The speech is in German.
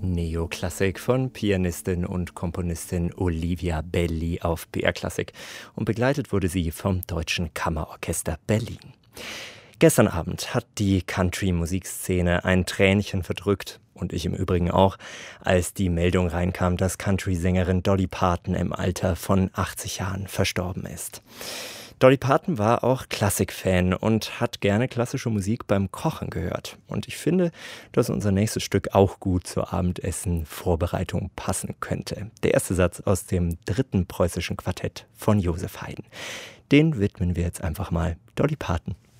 Neoklassik von Pianistin und Komponistin Olivia Belli auf BR Klassik und begleitet wurde sie vom Deutschen Kammerorchester Berlin. Gestern Abend hat die Country-Musikszene ein Tränchen verdrückt, und ich im Übrigen auch, als die Meldung reinkam, dass Country-Sängerin Dolly Parton im Alter von 80 Jahren verstorben ist. Dolly Parton war auch Klassikfan und hat gerne klassische Musik beim Kochen gehört. Und ich finde, dass unser nächstes Stück auch gut zur Abendessen-Vorbereitung passen könnte. Der erste Satz aus dem 3. preußischen Quartett von Joseph Haydn. Den widmen wir jetzt einfach mal Dolly Parton.